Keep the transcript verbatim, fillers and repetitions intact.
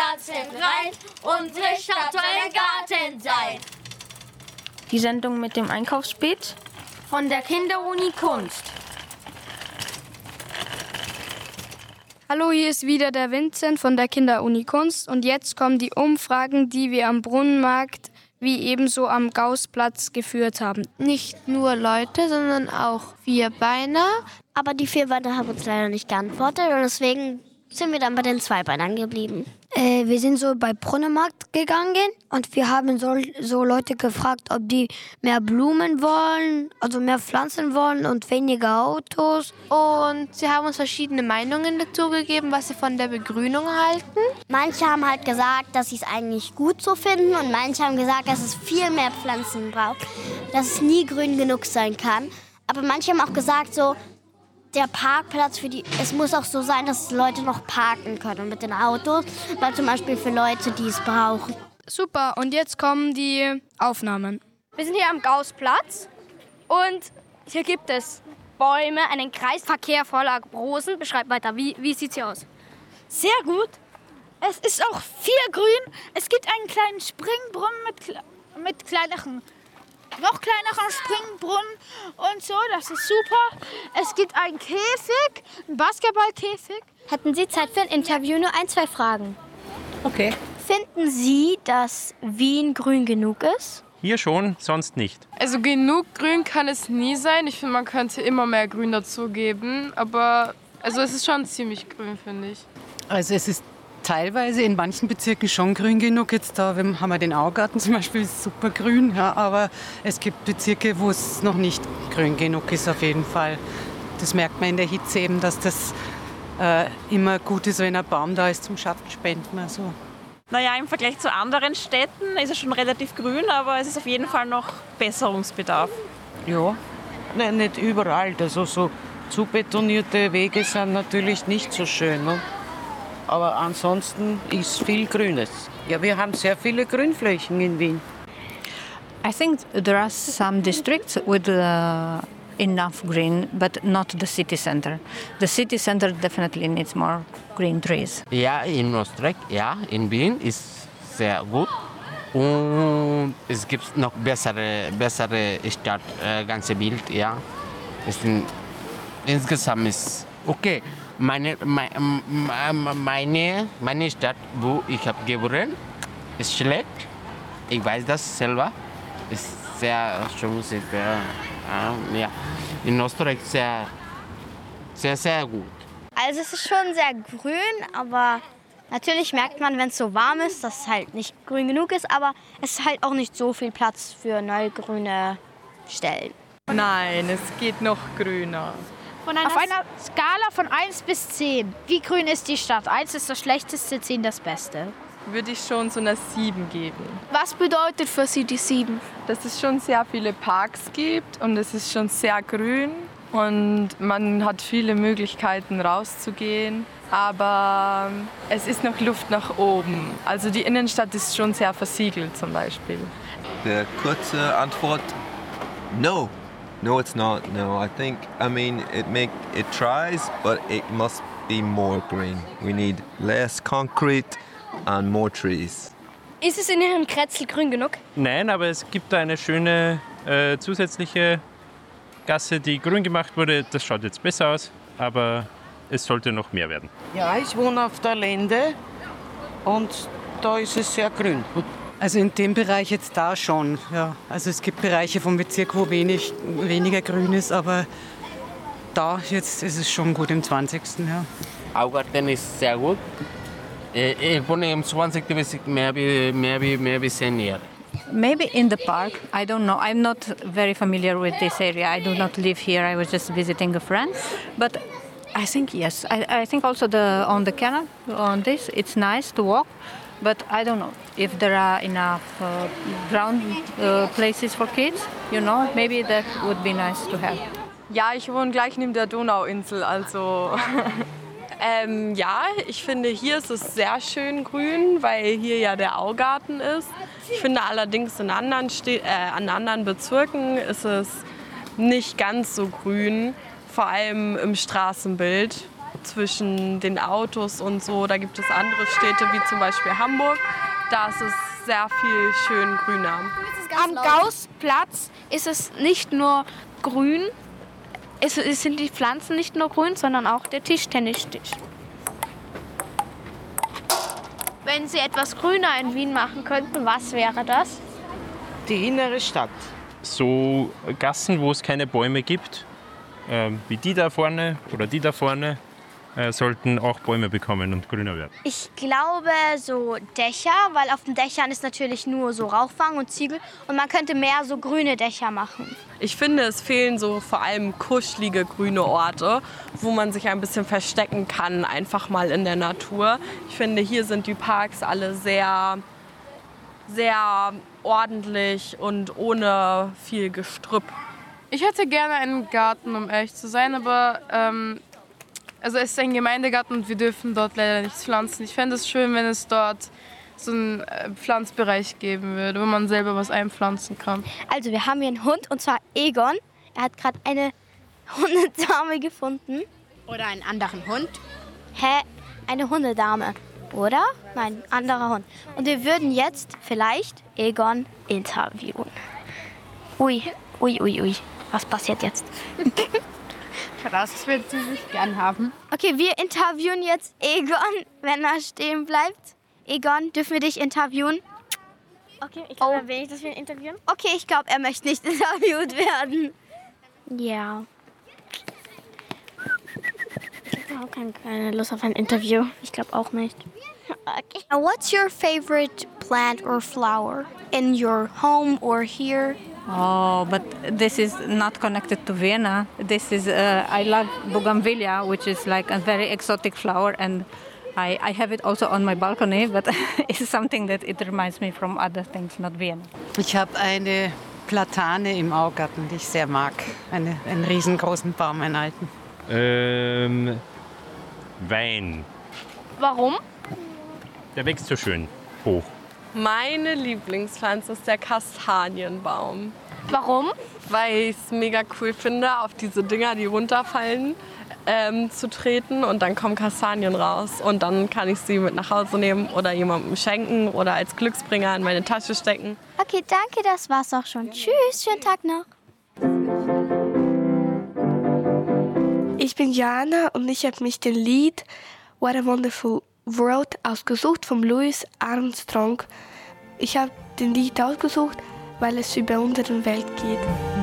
Garten rein, unsere Stadt soll ein Garten sein. Die Sendung mit dem Einkaufsbeet von der Kinderuni Kunst. Hallo, hier ist wieder der Vincent von der Kinderuni Kunst und jetzt kommen die Umfragen, die wir am Brunnenmarkt wie ebenso am Gaußplatz geführt haben. Nicht nur Leute, sondern auch Vierbeiner. Aber die Vierbeiner haben uns leider nicht geantwortet und deswegen sind wir dann bei den Zweibeinern geblieben. Äh, wir sind so bei Brunnenmarkt gegangen und wir haben so, so Leute gefragt, ob die mehr Blumen wollen, also mehr Pflanzen wollen und weniger Autos. Und sie haben uns verschiedene Meinungen dazu gegeben, was sie von der Begrünung halten. Manche haben halt gesagt, dass sie es eigentlich gut so finden und manche haben gesagt, dass es viel mehr Pflanzen braucht, dass es nie grün genug sein kann. Aber manche haben auch gesagt, so, der Parkplatz für die, es muss auch so sein, dass Leute noch parken können mit den Autos, weil zum Beispiel für Leute, die es brauchen. Super, und jetzt kommen die Aufnahmen. Wir sind hier am Gaußplatz und hier gibt es Bäume, einen Kreisverkehr voller Rosen. Beschreib weiter, wie, wie sieht es hier aus? Sehr gut. Es ist auch viel grün. Es gibt einen kleinen Springbrunnen mit, mit kleineren noch kleineren Springbrunnen und so, das ist super. Es gibt einen Käfig, einen Basketballkäfig. Hätten Sie Zeit für ein Interview? Nur ein, zwei Fragen. Okay. Finden Sie, dass Wien grün genug ist? Hier schon, sonst nicht. Also genug grün kann es nie sein. Ich finde, man könnte immer mehr Grün dazugeben. Aber also es ist schon ziemlich grün, finde ich. Also es ist teilweise in manchen Bezirken schon grün genug. Jetzt da haben wir den Augarten zum Beispiel, ist super grün. Ja, aber es gibt Bezirke, wo es noch nicht grün genug ist auf jeden Fall. Das merkt man in der Hitze eben, dass das äh, immer gut ist, wenn ein Baum da ist zum Schatten spenden. Also. Naja, im Vergleich zu anderen Städten ist es schon relativ grün, aber es ist auf jeden Fall noch Besserungsbedarf. Ja, nein, nicht überall. Also so zu betonierte Wege sind natürlich nicht so schön. Ne? Aber ansonsten ist viel Grünes. Ja, wir haben sehr viele Grünflächen in Wien. I think there are some districts with uh, enough green, but not the city center. The city center definitely needs more green trees. Ja, in Österreich, ja, in Wien ist sehr gut. Und es gibt noch bessere, bessere Stadt, äh, ganze Bild, ja. Es sind, insgesamt ist okay. Meine, meine, meine Stadt, wo ich habe geboren, ist schlecht. Ich weiß das selber. Ist sehr schön, sehr, äh, ja. In Österreich sehr, sehr, sehr gut. Also es ist schon sehr grün, aber natürlich merkt man, wenn es so warm ist, dass es halt nicht grün genug ist. Aber es ist halt auch nicht so viel Platz für neue grüne Stellen. Nein, es geht noch grüner. Einer Auf einer Skala von eins bis zehn, wie grün ist die Stadt? eins ist das Schlechteste, zehn das Beste. Würde ich schon so eine sieben geben. Was bedeutet für Sie die sieben? Dass es schon sehr viele Parks gibt und es ist schon sehr grün und man hat viele Möglichkeiten rauszugehen. Aber es ist noch Luft nach oben. Also die Innenstadt ist schon sehr versiegelt zum Beispiel. Die kurze Antwort, no. No, it's not. No, I think, I mean, it make it tries, but it must be more green. We need less concrete and more trees. Ist es in Ihrem Kretzel grün genug? Nein, aber es gibt da eine schöne äh, zusätzliche Gasse, die grün gemacht wurde. Das schaut jetzt besser aus, aber es sollte noch mehr werden. Ja, ich wohne auf der Lände und da ist es sehr grün. Also in dem Bereich jetzt da schon, ja. Also es gibt Bereiche vom Bezirk, wo wenig, weniger grün ist, aber da jetzt ist es schon gut im zwanzigsten Ja. Augarten ist sehr gut. Ich wohne im zwanzigsten Bezirk, maybe, maybe, maybe zehn Jahre. Maybe in the park, I don't know. I'm not very familiar with this area. I do not live here. I was just visiting a friend. But I think yes. I, I think also the on the canal, on this, it's nice to walk. But I don't know if there are enough uh, ground uh, places for kids, you know, maybe that would be nice to have. Ja, ich wohne gleich neben der Donauinsel, also ähm, ja, ich finde hier ist es sehr schön grün, weil hier ja der Augarten ist. Ich finde allerdings in anderen, Städ- äh, an anderen Bezirken ist es nicht ganz so grün, vor allem im Straßenbild. zwischen den Autos und so. Da gibt es andere Städte, wie zum Beispiel Hamburg. Da ist es sehr viel schön grüner. Am Gaußplatz ist es nicht nur grün, es, es sind die Pflanzen nicht nur grün, sondern auch der Tischtennistisch. Wenn Sie etwas grüner in Wien machen könnten, was wäre das? Die innere Stadt. So Gassen, wo es keine Bäume gibt, äh, wie die da vorne oder die da vorne, äh, sollten auch Bäume bekommen und grüner werden. Ich glaube so Dächer, weil auf den Dächern ist natürlich nur so Rauchfang und Ziegel und man könnte mehr so grüne Dächer machen. Ich finde, es fehlen so vor allem kuschelige grüne Orte, wo man sich ein bisschen verstecken kann, einfach mal in der Natur. Ich finde, hier sind die Parks alle sehr, sehr ordentlich und ohne viel Gestrüpp. Ich hätte gerne einen Garten, um ehrlich zu sein, aber ähm, also es ist ein Gemeindegarten und wir dürfen dort leider nichts pflanzen. Ich fände es schön, wenn es dort so einen Pflanzbereich geben würde, wo man selber was einpflanzen kann. Also wir haben hier einen Hund und zwar Egon. Er hat gerade eine Hundedame gefunden. Oder einen anderen Hund. Hä? Eine Hundedame, oder? Nein, anderer Hund. Und wir würden jetzt vielleicht Egon interviewen. Ui, ui, ui, ui. Was passiert jetzt? Das wird sie sich gern haben. Okay, wir interviewen jetzt Egon, wenn er stehen bleibt. Egon, dürfen wir dich interviewen? Okay, ich glaube, Oh. will ich, dass wir ihn interviewen? Okay, ich glaube, er möchte nicht interviewt werden. Ja. Ich habe auch keine, keine Lust auf ein Interview. Ich glaube auch nicht. Okay. What's your favorite plant or flower in your home or here? Oh, but this is not connected to Vienna. This is, uh, I love bougainvillea, which is like a very exotic flower, and I, I have it also on my balcony, but it's something that it reminds me from other things, not Vienna. Ich habe eine Platane im Augarten, die ich sehr mag. Eine, einen riesengroßen Baum, einen alten. Ähm, Wein. Warum? Der wächst so schön hoch. Meine Lieblingspflanze ist der Kastanienbaum. Warum? Weil ich es mega cool finde, auf diese Dinger, die runterfallen, ähm, zu treten und dann kommen Kastanien raus. Und dann kann ich sie mit nach Hause nehmen oder jemandem schenken oder als Glücksbringer in meine Tasche stecken. Okay, danke, das war's auch schon. Tschüss, schönen Tag noch. Ich bin Jana und ich habe mich den Lied What a Wonderful World ausgesucht von Louis Armstrong. Ich habe den Lied ausgesucht, weil es über unsere Welt geht.